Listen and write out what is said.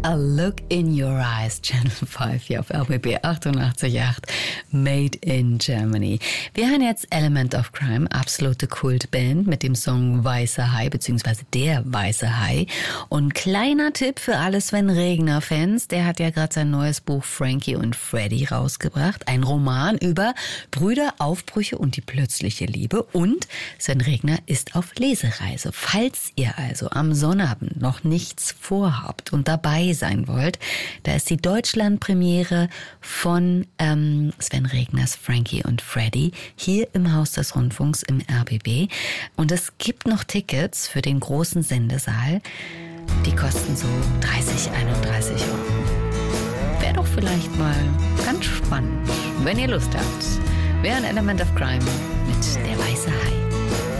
A Look in Your Eyes, Channel 5 hier auf RBB 88.8, Made in Germany. Wir hören jetzt Element of Crime, absolute Kultband mit dem Song Weißer Hai, beziehungsweise Der Weiße Hai. Und kleiner Tipp für alle Sven Regner-Fans, der hat ja gerade sein neues Buch Frankie und Freddy rausgebracht. Ein Roman über Brüder, Aufbrüche und die plötzliche Liebe. Und Sven Regner ist auf Lesereise. Falls ihr also am Sonnabend noch nichts vorhabt und dabei sein wollt, da ist die Deutschlandpremiere von Sven Regners Frankie und Freddy hier im Haus des Rundfunks im RBB. Und es gibt noch Tickets für den großen Sendesaal. Die kosten so 30, 31 Euro. Wäre doch vielleicht mal ganz spannend, wenn ihr Lust habt. Wäre ein Element of Crime mit Der Weiße Hai.